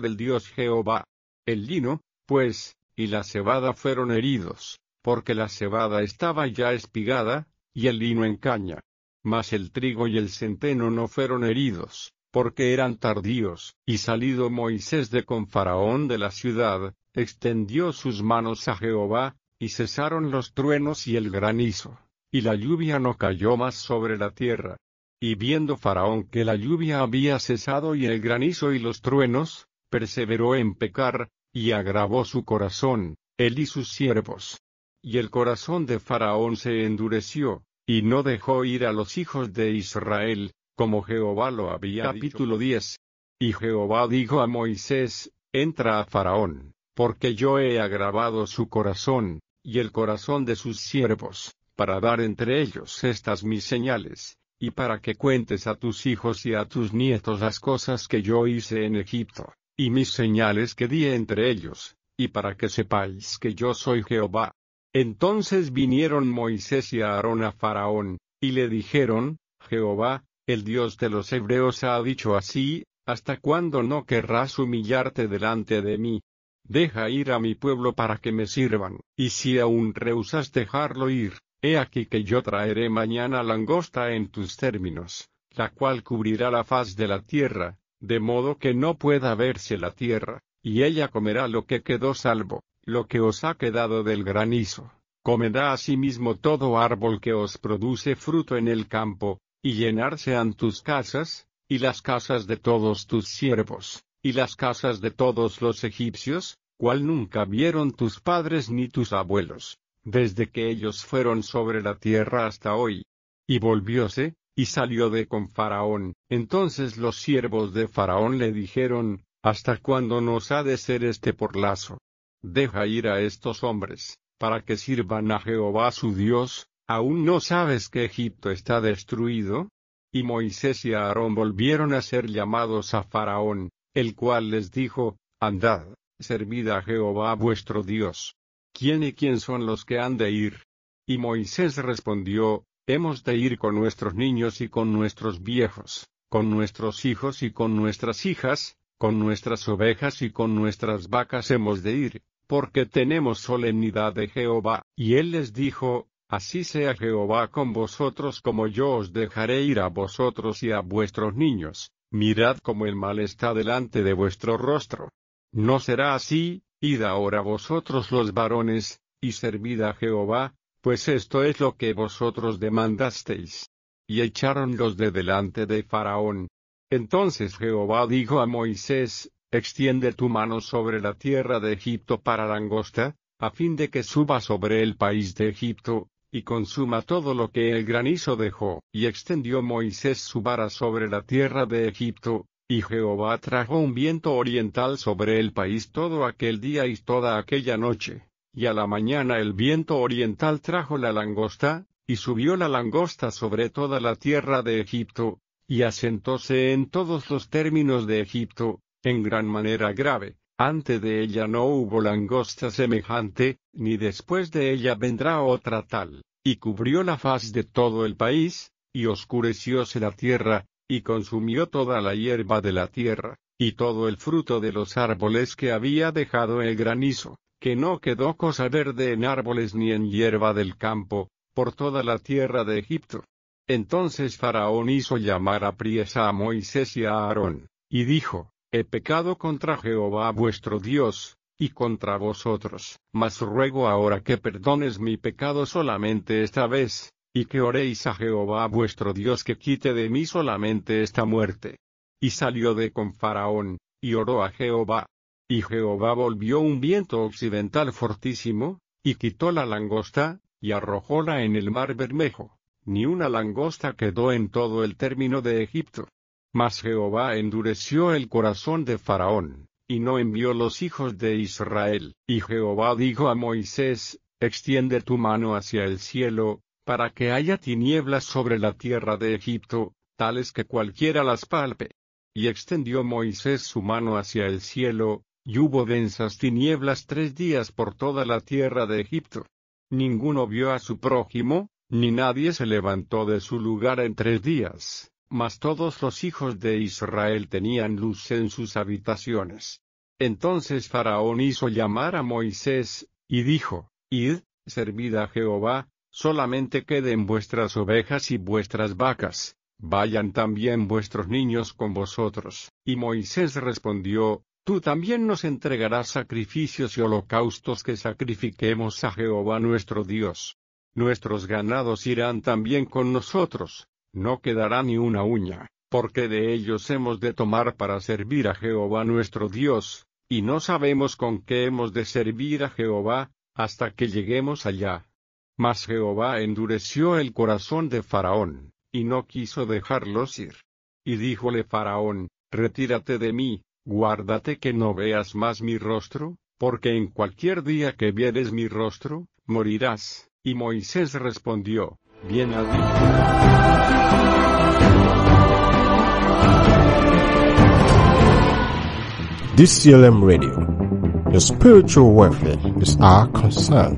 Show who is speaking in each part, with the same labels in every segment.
Speaker 1: del Dios Jehová. El lino, pues, y la cebada fueron heridos, porque la cebada estaba ya espigada, y el lino en caña. Mas el trigo y el centeno no fueron heridos, porque eran tardíos. Y salido Moisés de con Faraón de la ciudad, extendió sus manos a Jehová, y cesaron los truenos y el granizo, y la lluvia no cayó más sobre la tierra. Y viendo Faraón que la lluvia había cesado y el granizo y los truenos, perseveró en pecar, y agravó su corazón, él y sus siervos. Y el corazón de Faraón se endureció, y no dejó ir a los hijos de Israel, como Jehová lo había dicho. Capítulo 10. Y Jehová dijo a Moisés, entra a Faraón, porque yo he agravado su corazón, y el corazón de sus siervos, para dar entre ellos estas mis señales, y para que cuentes a tus hijos y a tus nietos las cosas que yo hice en Egipto, y mis señales que di entre ellos, y para que sepáis que yo soy Jehová. Entonces vinieron Moisés y Aarón a Faraón, y le dijeron, Jehová, el Dios de los hebreos ha dicho así, ¿hasta cuándo no querrás humillarte delante de mí? Deja ir a mi pueblo para que me sirvan, y si aún rehusas dejarlo ir, he aquí que yo traeré mañana langosta en tus términos, la cual cubrirá la faz de la tierra, de modo que no pueda verse la tierra, y ella comerá lo que quedó salvo, lo que os ha quedado del granizo. Comerá asimismo todo árbol que os produce fruto en el campo, y llenarse han tus casas, y las casas de todos tus siervos, y las casas de todos los egipcios, cual nunca vieron tus padres ni tus abuelos, desde que ellos fueron sobre la tierra hasta hoy. Y volvióse, y salió de con Faraón. Entonces los siervos de Faraón le dijeron, ¿hasta cuándo nos ha de ser este por lazo? Deja ir a estos hombres, para que sirvan a Jehová su Dios. ¿Aún no sabes que Egipto está destruido? Y Moisés y Aarón volvieron a ser llamados a Faraón, el cual les dijo, andad, servid a Jehová vuestro Dios. ¿Quién y quién son los que han de ir? Y Moisés respondió, hemos de ir con nuestros niños y con nuestros viejos, con nuestros hijos y con nuestras hijas, con nuestras ovejas y con nuestras vacas hemos de ir, porque tenemos solemnidad de Jehová. Y él les dijo, así sea Jehová con vosotros como yo os dejaré ir a vosotros y a vuestros niños, mirad como el mal está delante de vuestro rostro. No será así, id ahora vosotros los varones, y servid a Jehová, pues esto es lo que vosotros demandasteis. Y echáronlos de delante de Faraón. Entonces Jehová dijo a Moisés, extiende tu mano sobre la tierra de Egipto para langosta, a fin de que suba sobre el país de Egipto, y consuma todo lo que el granizo dejó. Y extendió Moisés su vara sobre la tierra de Egipto, y Jehová trajo un viento oriental sobre el país todo aquel día y toda aquella noche, y a la mañana el viento oriental trajo la langosta, y subió la langosta sobre toda la tierra de Egipto, y asentóse en todos los términos de Egipto, en gran manera grave. Antes de ella no hubo langosta semejante, ni después de ella vendrá otra tal, y cubrió la faz de todo el país, y oscurecióse la tierra, y consumió toda la hierba de la tierra, y todo el fruto de los árboles que había dejado el granizo, que no quedó cosa verde en árboles ni en hierba del campo, por toda la tierra de Egipto. Entonces Faraón hizo llamar apriesa a Moisés y a Aarón, y dijo, he pecado contra Jehová vuestro Dios, y contra vosotros, mas ruego ahora que perdones mi pecado solamente esta vez, y que oréis a Jehová vuestro Dios que quite de mí solamente esta muerte. Y salió de con Faraón, y oró a Jehová. Y Jehová volvió un viento occidental fortísimo, y quitó la langosta, y arrojóla en el mar Bermejo. Ni una langosta quedó en todo el término de Egipto. Mas Jehová endureció el corazón de Faraón, y no envió los hijos de Israel. Y Jehová dijo a Moisés, extiende tu mano hacia el cielo, para que haya tinieblas sobre la tierra de Egipto, tales que cualquiera las palpe. Y extendió Moisés su mano hacia el cielo, y hubo densas tinieblas 3 días por toda la tierra de Egipto. Ninguno vio a su prójimo, ni nadie se levantó de su lugar en 3 días. Mas todos los hijos de Israel tenían luz en sus habitaciones. Entonces Faraón hizo llamar a Moisés, y dijo: Id, servid a Jehová, solamente queden vuestras ovejas y vuestras vacas, vayan también vuestros niños con vosotros. Y Moisés respondió: Tú también nos entregarás sacrificios y holocaustos que sacrifiquemos a Jehová nuestro Dios. Nuestros ganados irán también con nosotros, no quedará ni una uña, porque de ellos hemos de tomar para servir a Jehová nuestro Dios, y no sabemos con qué hemos de servir a Jehová, hasta que lleguemos allá. Mas Jehová endureció el corazón de Faraón, y no quiso dejarlos ir. Y díjole Faraón: Retírate de mí, guárdate que no veas más mi rostro, porque en cualquier día que vieres mi rostro, morirás. Y Moisés respondió: Bien has dicho.
Speaker 2: DCLM Radio. The spiritual welfare is our concern.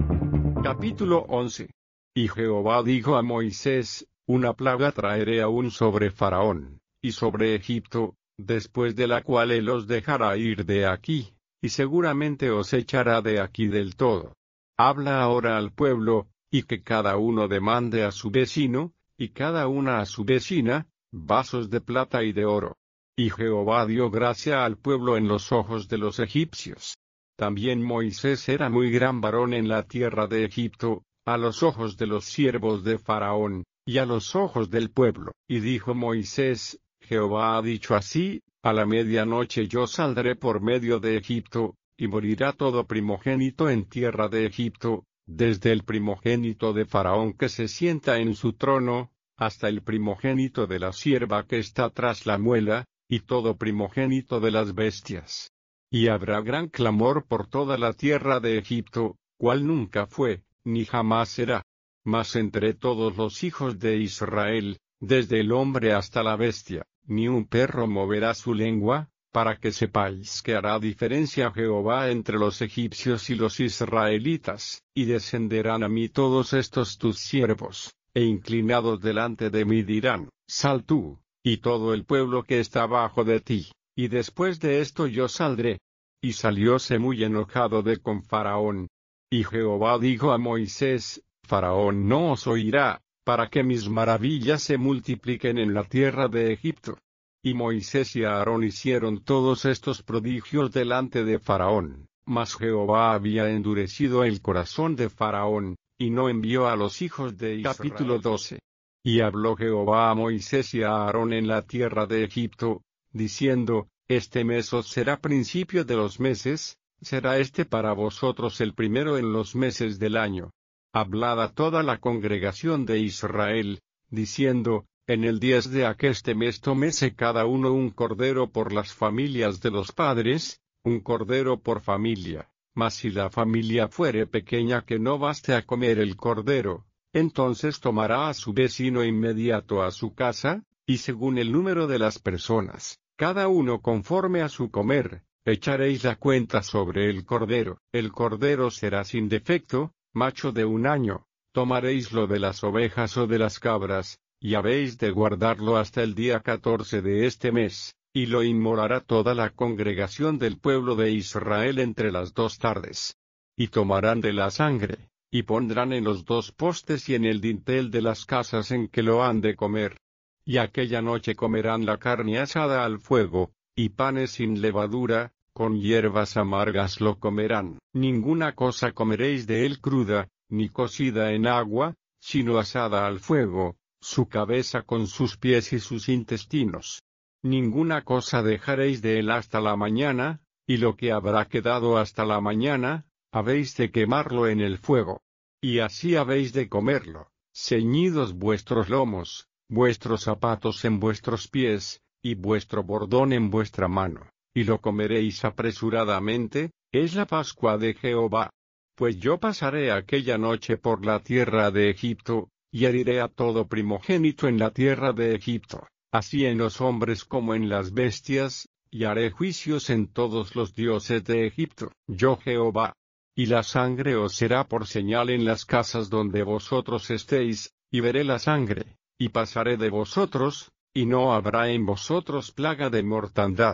Speaker 1: Capítulo 11. Y Jehová dijo a Moisés: Una plaga traeré aún sobre Faraón, y sobre Egipto, después de la cual él os dejará ir de aquí, y seguramente os echará de aquí del todo. Habla ahora al pueblo, y que cada uno demande a su vecino, y cada una a su vecina, vasos de plata y de oro. Y Jehová dio gracia al pueblo en los ojos de los egipcios. También Moisés era muy gran varón en la tierra de Egipto, a los ojos de los siervos de Faraón, y a los ojos del pueblo. Y dijo Moisés: Jehová ha dicho así: A la medianoche yo saldré por medio de Egipto, y morirá todo primogénito en tierra de Egipto, desde el primogénito de Faraón que se sienta en su trono, hasta el primogénito de la sierva que está tras la muela, y todo primogénito de las bestias. Y habrá gran clamor por toda la tierra de Egipto, cual nunca fue, ni jamás será. Mas entre todos los hijos de Israel, desde el hombre hasta la bestia, ni un perro moverá su lengua, para que sepáis que hará diferencia Jehová entre los egipcios y los israelitas, y descenderán a mí todos estos tus siervos, e inclinados delante de mí dirán: Sal tú, y todo el pueblo que está bajo de ti, y después de esto yo saldré. Y salióse muy enojado de con Faraón. Y Jehová dijo a Moisés: Faraón no os oirá, para que mis maravillas se multipliquen en la tierra de Egipto. Y Moisés y Aarón hicieron todos estos prodigios delante de Faraón, mas Jehová había endurecido el corazón de Faraón, y no envió a los hijos de Israel. Capítulo 12. Y habló Jehová a Moisés y a Aarón en la tierra de Egipto, diciendo: Este mes os será principio de los meses, será este para vosotros el primero en los meses del año. Hablad a toda la congregación de Israel, diciendo: En el 10 de aqueste mes tómese cada uno un cordero por las familias de los padres, un cordero por familia. Mas si la familia fuere pequeña que no baste a comer el cordero, entonces tomará a su vecino inmediato a su casa, y según el número de las personas, cada uno conforme a su comer, echaréis la cuenta sobre el cordero. El cordero será sin defecto, macho de 1 año. Tomaréis lo de las ovejas o de las cabras, y habéis de guardarlo hasta el día 14 de este mes, y lo inmolará toda la congregación del pueblo de Israel entre las 2 tardes. Y tomarán de la sangre, y pondrán en los 2 postes y en el dintel de las casas en que lo han de comer. Y aquella noche comerán la carne asada al fuego, y panes sin levadura, con hierbas amargas lo comerán. Ninguna cosa comeréis de él cruda, ni cocida en agua, sino asada al fuego, su cabeza con sus pies y sus intestinos. Ninguna cosa dejaréis de él hasta la mañana, y lo que habrá quedado hasta la mañana, habéis de quemarlo en el fuego. Y así habéis de comerlo, ceñidos vuestros lomos, vuestros zapatos en vuestros pies, y vuestro bordón en vuestra mano, y lo comeréis apresuradamente, es la Pascua de Jehová. Pues yo pasaré aquella noche por la tierra de Egipto, y heriré a todo primogénito en la tierra de Egipto, así en los hombres como en las bestias, y haré juicios en todos los dioses de Egipto, yo Jehová. Y la sangre os será por señal en las casas donde vosotros estéis, y veré la sangre, y pasaré de vosotros, y no habrá en vosotros plaga de mortandad,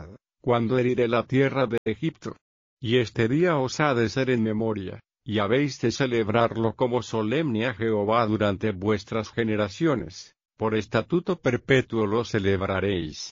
Speaker 1: cuando heriré la tierra de Egipto. Y este día os ha de ser en memoria, y habéis de celebrarlo como solemne a Jehová durante vuestras generaciones, por estatuto perpetuo lo celebraréis.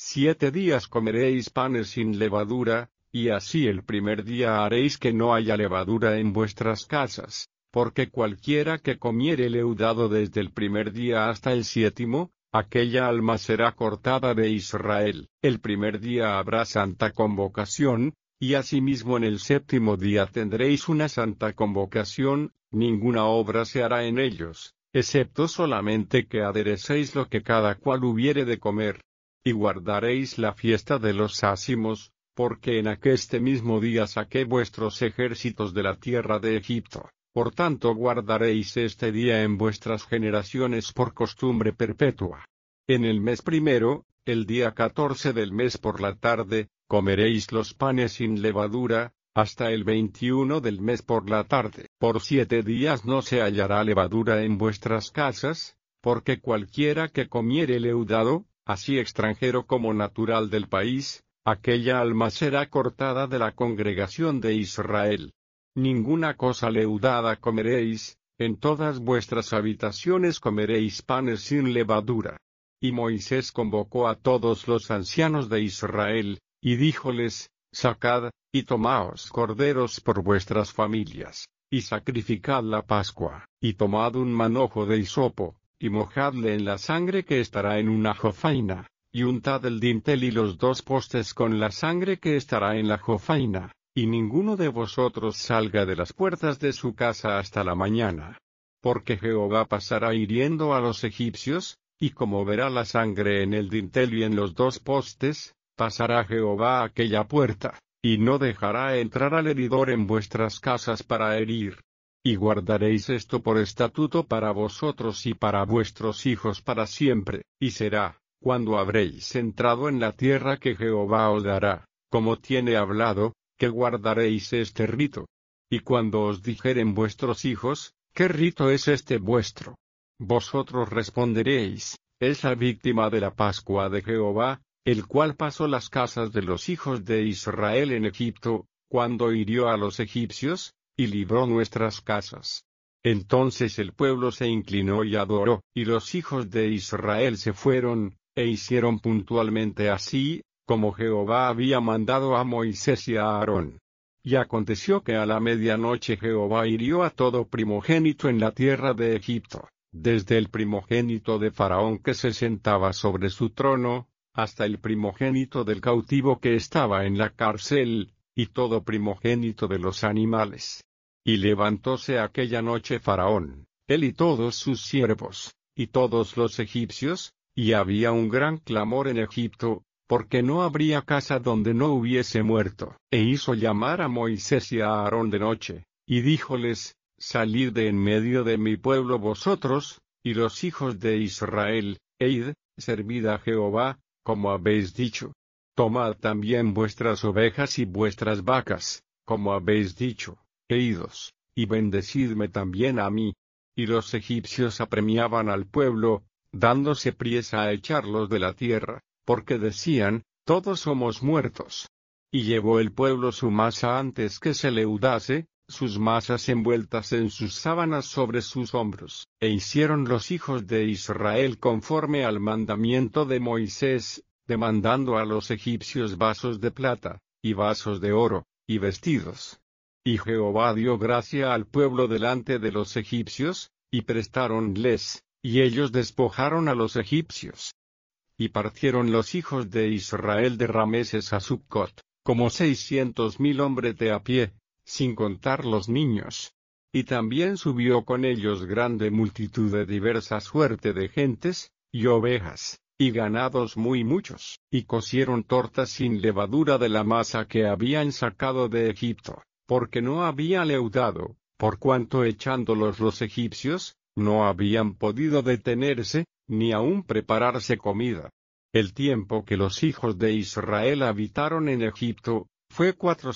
Speaker 1: 7 días comeréis panes sin levadura, y así el primer día haréis que no haya levadura en vuestras casas, porque cualquiera que comiere leudado desde el primer día hasta el 7º, aquella alma será cortada de Israel. El primer día habrá santa convocación, y asimismo en el 7º día tendréis una santa convocación, ninguna obra se hará en ellos, excepto solamente que aderecéis lo que cada cual hubiere de comer. Y guardaréis la fiesta de los ázimos, porque en aqueste mismo día saqué vuestros ejércitos de la tierra de Egipto. Por tanto guardaréis este día en vuestras generaciones por costumbre perpetua. En el mes primero, el día 14 del mes por la tarde, comeréis los panes sin levadura, hasta el 21 del mes por la tarde. Por 7 días no se hallará levadura en vuestras casas, porque cualquiera que comiere leudado, así extranjero como natural del país, aquella alma será cortada de la congregación de Israel. Ninguna cosa leudada comeréis, en todas vuestras habitaciones comeréis panes sin levadura. Y Moisés convocó a todos los ancianos de Israel, y díjoles, sacad, y tomaos corderos por vuestras familias, y sacrificad la Pascua, y tomad un manojo de hisopo, y mojadle en la sangre que estará en una jofaina, y untad el dintel y los 2 postes con la sangre que estará en la jofaina, y ninguno de vosotros salga de las puertas de su casa hasta la mañana. Porque Jehová pasará hiriendo a los egipcios, y como verá la sangre en el dintel y en los 2 postes, pasará Jehová aquella puerta, y no dejará entrar al heridor en vuestras casas para herir. Y guardaréis esto por estatuto para vosotros y para vuestros hijos para siempre, y será, cuando habréis entrado en la tierra que Jehová os dará, como tiene hablado, que guardaréis este rito. Y cuando os dijeren vuestros hijos, ¿qué rito es este vuestro? Vosotros responderéis, es la víctima de la Pascua de Jehová, el cual pasó las casas de los hijos de Israel en Egipto, cuando hirió a los egipcios, y libró nuestras casas. Entonces el pueblo se inclinó y adoró, y los hijos de Israel se fueron, e hicieron puntualmente así, como Jehová había mandado a Moisés y a Aarón. Y aconteció que a la medianoche Jehová hirió a todo primogénito en la tierra de Egipto, desde el primogénito de Faraón que se sentaba sobre su trono, hasta el primogénito del cautivo que estaba en la cárcel, y todo primogénito de los animales. Y levantóse aquella noche Faraón, él y todos sus siervos, y todos los egipcios, y había un gran clamor en Egipto, porque no habría casa donde no hubiese muerto. E hizo llamar a Moisés y a Aarón de noche, y díjoles, salid de en medio de mi pueblo vosotros, y los hijos de Israel, e id, servid a Jehová, como habéis dicho. Tomad también vuestras ovejas y vuestras vacas, como habéis dicho, e idos, y bendecidme también a mí. Y los egipcios apremiaban al pueblo, dándose priesa a echarlos de la tierra, porque decían, todos somos muertos. Y llevó el pueblo su masa antes que se leudase, sus masas envueltas en sus sábanas sobre sus hombros. E hicieron los hijos de Israel conforme al mandamiento de Moisés, demandando a los egipcios vasos de plata, y vasos de oro, y vestidos. Y Jehová dio gracia al pueblo delante de los egipcios, y prestáronles, y ellos despojaron a los egipcios. Y partieron los hijos de Israel de Rameses a Succot, como 600,000 hombres de a pie, sin contar los niños. Y también subió con ellos grande multitud de diversa suerte de gentes, y ovejas, y ganados muy muchos, y cocieron tortas sin levadura de la masa que habían sacado de Egipto, porque no había leudado, por cuanto echándolos los egipcios, no habían podido detenerse, ni aun prepararse comida. El tiempo que los hijos de Israel habitaron en Egipto, fue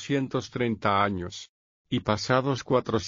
Speaker 1: 430 años. Y pasados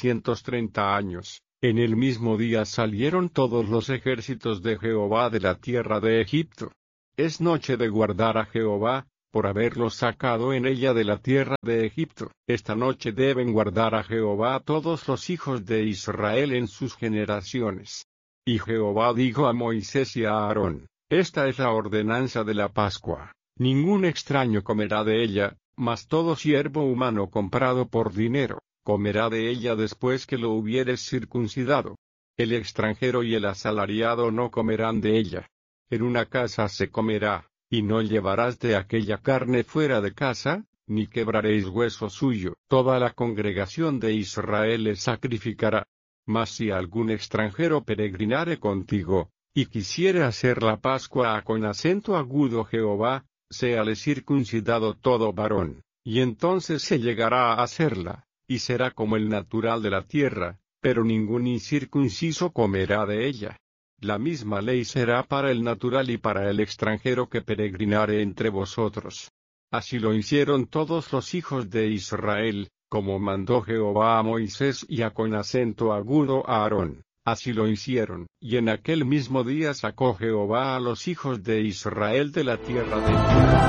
Speaker 1: 430 años, en el mismo día salieron todos los ejércitos de Jehová de la tierra de Egipto. Es noche de guardar a Jehová, por haberlos sacado en ella de la tierra de Egipto. Esta noche deben guardar a Jehová todos los hijos de Israel en sus generaciones. Y Jehová dijo a Moisés y a Aarón: Esta es la ordenanza de la Pascua. Ningún extraño comerá de ella, mas todo siervo humano comprado por dinero comerá de ella después que lo hubieres circuncidado. El extranjero y el asalariado no comerán de ella. En una casa se comerá, y no llevarás de aquella carne fuera de casa, ni quebraréis hueso suyo. Toda la congregación de Israel le sacrificará. Mas si algún extranjero peregrinare contigo, y quisiere hacer la Pascua con acento agudo Jehová, séale circuncidado todo varón, y entonces se llegará a hacerla, y será como el natural de la tierra, pero ningún incircunciso comerá de ella. La misma ley será para el natural y para el extranjero que peregrinare entre vosotros. Así lo hicieron todos los hijos de Israel, como mandó Jehová a Moisés y a con acento agudo a Aarón. Así lo hicieron, y en aquel mismo día sacó Jehová a los hijos de Israel de la tierra de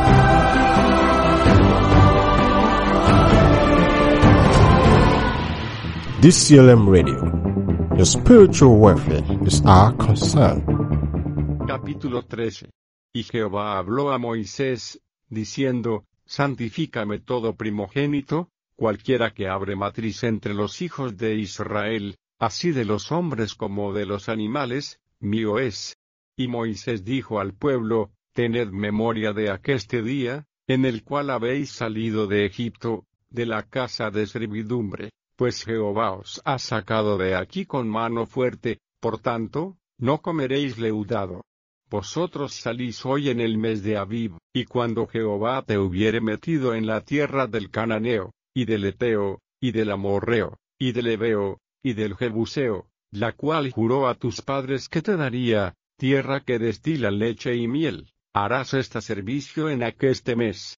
Speaker 1: Egipto.
Speaker 2: DCLM Radio. Your spiritual welfare is our concern.
Speaker 1: Capítulo 13. Y Jehová habló a Moisés, diciendo: Santifícame todo primogénito, cualquiera que abre matriz entre los hijos de Israel, así de los hombres como de los animales, mío es. Y Moisés dijo al pueblo: Tened memoria de aqueste día, en el cual habéis salido de Egipto, de la casa de servidumbre, pues Jehová os ha sacado de aquí con mano fuerte, por tanto, no comeréis leudado. Vosotros salís hoy en el mes de Abib, y cuando Jehová te hubiere metido en la tierra del Cananeo, y del Eteo, y del Amorreo, y del Ebeo, y del Jebuseo, la cual juró a tus padres que te daría, tierra que destila leche y miel, harás este servicio en aqueste mes.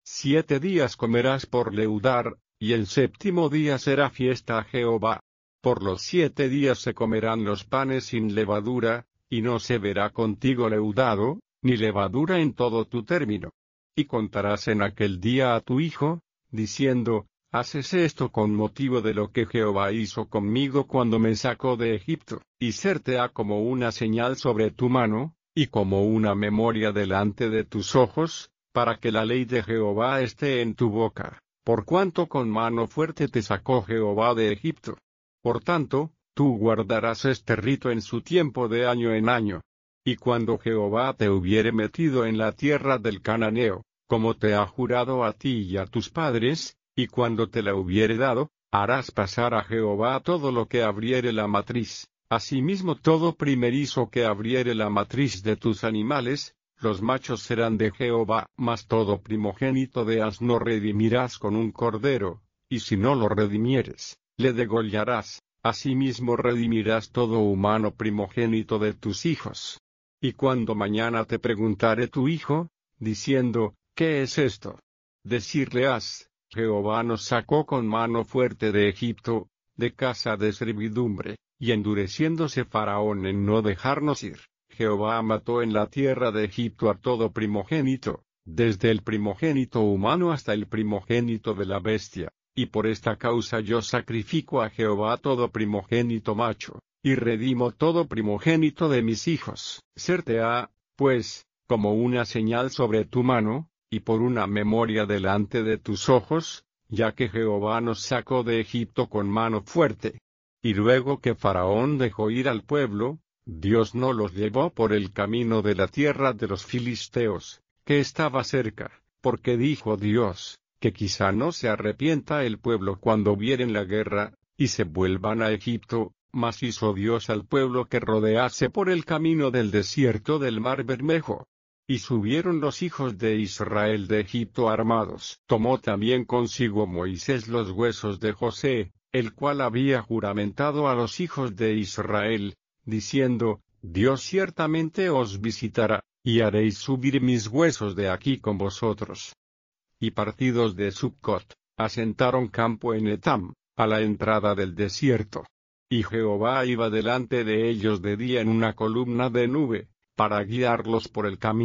Speaker 1: 7 días comerás por leudar, y el 7º día será fiesta a Jehová. Por los 7 días se comerán los panes sin levadura, y no se verá contigo leudado, ni levadura en todo tu término. Y contarás en aquel día a tu hijo, diciendo: Haces esto con motivo de lo que Jehová hizo conmigo cuando me sacó de Egipto, y serte ha como una señal sobre tu mano, y como una memoria delante de tus ojos, para que la ley de Jehová esté en tu boca, por cuanto con mano fuerte te sacó Jehová de Egipto. Por tanto, tú guardarás este rito en su tiempo de año en año. Y cuando Jehová te hubiere metido en la tierra del Cananeo, como te ha jurado a ti y a tus padres, y cuando te la hubiere dado, harás pasar a Jehová todo lo que abriere la matriz, asimismo todo primerizo que abriere la matriz de tus animales, los machos serán de Jehová. Mas todo primogénito de asno redimirás con un cordero, y si no lo redimieres, le degollarás. Asimismo redimirás todo humano primogénito de tus hijos. Y cuando mañana te preguntare tu hijo, diciendo: ¿Qué es esto? Decirle has: Jehová nos sacó con mano fuerte de Egipto, de casa de servidumbre, y endureciéndose Faraón en no dejarnos ir, Jehová mató en la tierra de Egipto a todo primogénito, desde el primogénito humano hasta el primogénito de la bestia. Y por esta causa yo sacrifico a Jehová todo primogénito macho, y redimo todo primogénito de mis hijos. Serte ha, pues, como una señal sobre tu mano, y por una memoria delante de tus ojos, ya que Jehová nos sacó de Egipto con mano fuerte. Y luego que Faraón dejó ir al pueblo, Dios no los llevó por el camino de la tierra de los filisteos, que estaba cerca, porque dijo Dios: que quizá no se arrepienta el pueblo cuando vieren la guerra, y se vuelvan a Egipto, mas hizo Dios al pueblo que rodease por el camino del desierto del mar Bermejo. Y subieron los hijos de Israel de Egipto armados. Tomó también consigo Moisés los huesos de José, el cual había juramentado a los hijos de Israel, diciendo: Dios ciertamente os visitará, y haréis subir mis huesos de aquí con vosotros. Y partidos de Succot, asentaron campo en Etam, a la entrada del desierto. Y Jehová iba delante de ellos de día en una columna de nube, para guiarlos por el camino,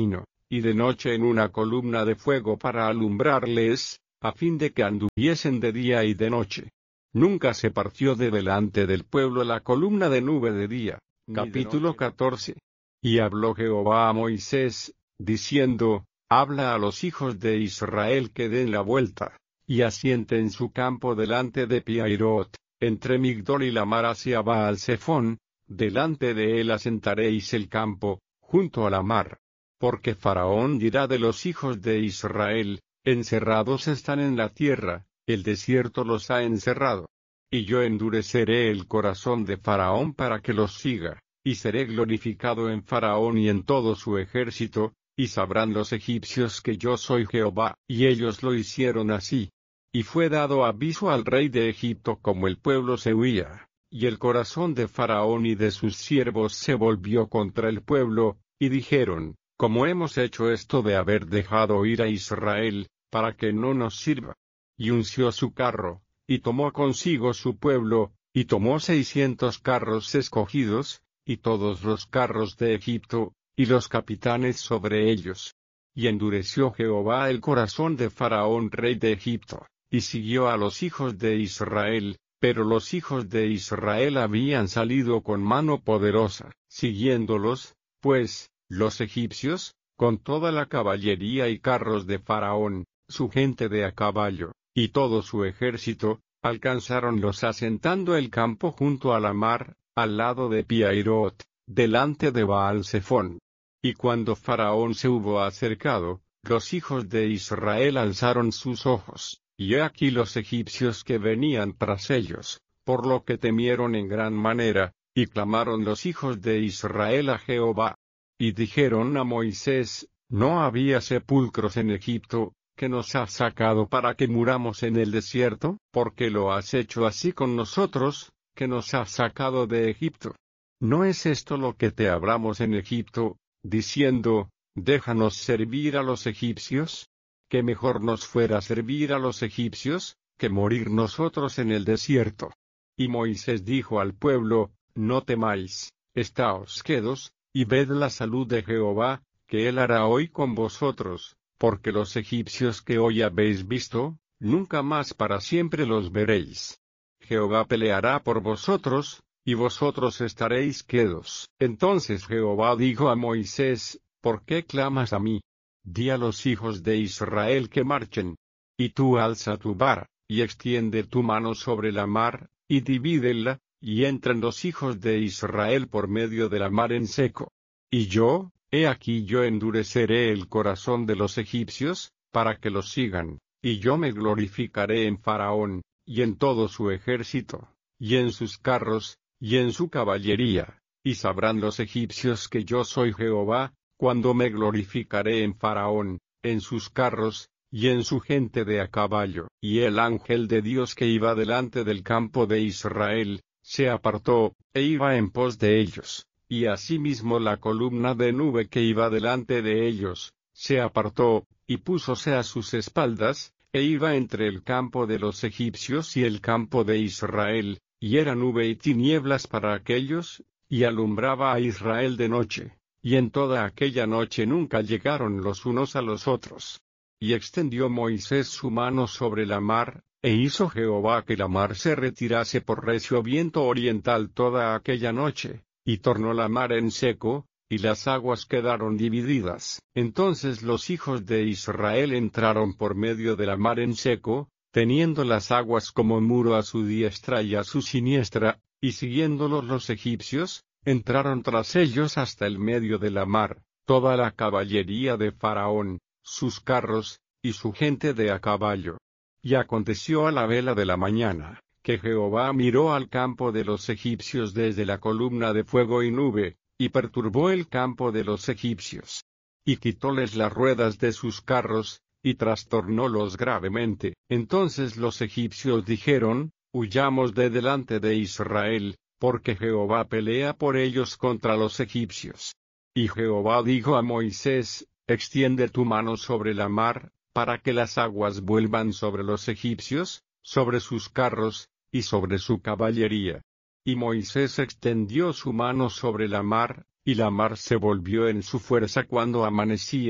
Speaker 1: y de noche en una columna de fuego para alumbrarles, a fin de que anduviesen de día y de noche. Nunca se partió de delante del pueblo la columna de nube de día. Capítulo 14. Y habló Jehová a Moisés, diciendo, habla a los hijos de Israel que den la vuelta, y asienten su campo delante de Piairot, entre Migdol y la mar hacia Baal-Zephón, delante de él asentaréis el campo, junto a la mar. Porque Faraón dirá de los hijos de Israel, encerrados están en la tierra, el desierto los ha encerrado. Y yo endureceré el corazón de Faraón para que los siga, y seré glorificado en Faraón y en todo su ejército, y sabrán los egipcios que yo soy Jehová. Y ellos lo hicieron así. Y fue dado aviso al rey de Egipto como el pueblo se huía, y el corazón de Faraón y de sus siervos se volvió contra el pueblo, y dijeron, ¿cómo hemos hecho esto de haber dejado ir a Israel, para que no nos sirva? Y unció su carro, y tomó consigo su pueblo, y tomó 600 carros escogidos, y todos los carros de Egipto, y los capitanes sobre ellos. Y endureció Jehová el corazón de Faraón rey de Egipto, y siguió a los hijos de Israel, pero los hijos de Israel habían salido con mano poderosa, siguiéndolos, pues, los egipcios, con toda la caballería y carros de Faraón, su gente de a caballo, y todo su ejército, alcanzáronlos asentando el campo junto a la mar, al lado de Piairot, delante de Baal-Zephón. Y cuando Faraón se hubo acercado, los hijos de Israel alzaron sus ojos, y he aquí los egipcios que venían tras ellos, por lo que temieron en gran manera, y clamaron los hijos de Israel a Jehová. Y dijeron a Moisés, ¿no había sepulcros en Egipto, que nos has sacado para que muramos en el desierto? ¿Por qué lo has hecho así con nosotros, que nos has sacado de Egipto? ¿No es esto lo que te hablamos en Egipto, diciendo, déjanos servir a los egipcios? Que mejor nos fuera servir a los egipcios, que morir nosotros en el desierto. Y Moisés dijo al pueblo, no temáis, estáos quedos, y ved la salud de Jehová, que él hará hoy con vosotros, porque los egipcios que hoy habéis visto, nunca más para siempre los veréis. Jehová peleará por vosotros, y vosotros estaréis quedos. Entonces Jehová dijo a Moisés, ¿por qué clamas a mí? Di a los hijos de Israel que marchen. Y tú alza tu vara, y extiende tu mano sobre la mar, y divídela, y entren los hijos de Israel por medio de la mar en seco. Y yo, he aquí yo endureceré el corazón de los egipcios, para que los sigan, y yo me glorificaré en Faraón, y en todo su ejército, y en sus carros, y en su caballería, y sabrán los egipcios que yo soy Jehová, cuando me glorificaré en Faraón, en sus carros, y en su gente de a caballo. Y el ángel de Dios que iba delante del campo de Israel, se apartó, e iba en pos de ellos, y asimismo la columna de nube que iba delante de ellos, se apartó, y púsose a sus espaldas, e iba entre el campo de los egipcios y el campo de Israel, y era nube y tinieblas para aquellos, y alumbraba a Israel de noche, y en toda aquella noche nunca llegaron los unos a los otros. Y extendió Moisés su mano sobre la mar, e hizo Jehová que la mar se retirase por recio viento oriental toda aquella noche, y tornó la mar en seco, y las aguas quedaron divididas. Entonces los hijos de Israel entraron por medio de la mar en seco, teniendo las aguas como muro a su diestra y a su siniestra, y siguiéndolos los egipcios, entraron tras ellos hasta el medio de la mar, toda la caballería de Faraón, sus carros, y su gente de a caballo. Y aconteció a la vela de la mañana, que Jehová miró al campo de los egipcios desde la columna de fuego y nube, y perturbó el campo de los egipcios. Y quitóles las ruedas de sus carros, y trastornólos gravemente. Entonces los egipcios dijeron, huyamos de delante de Israel, porque Jehová pelea por ellos contra los egipcios. Y Jehová dijo a Moisés, extiende tu mano sobre la mar, para que las aguas vuelvan sobre los egipcios, sobre sus carros, y sobre su caballería. Y Moisés extendió su mano sobre la mar, y la mar se volvió en su fuerza cuando amanecía,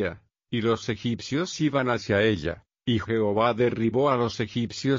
Speaker 1: y los egipcios iban hacia ella, y Jehová derribó a los egipcios